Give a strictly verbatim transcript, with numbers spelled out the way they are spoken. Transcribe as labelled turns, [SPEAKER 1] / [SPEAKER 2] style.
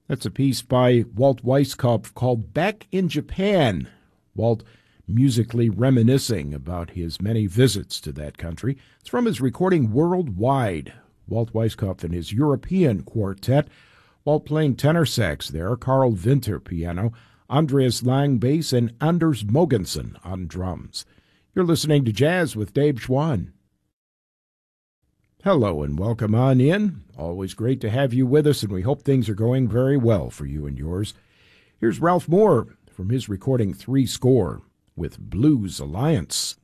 [SPEAKER 1] That's a piece by Walt Weiskopf called Back in Japan. Walt musically reminiscing about his many visits to that country. It's from his recording Worldwide. Walt Weiskopf and his European Quartet. Walt playing tenor sax there, Carl Winter piano, Andreas Lang bass, and Anders Mogensen on drums. You're listening to Jazz with Dave Schwann. Hello and welcome on in. Always great to have you with us, and we hope things are going very well for you and yours. Here's Ralph Moore from his recording Three Score with Blues Alliance.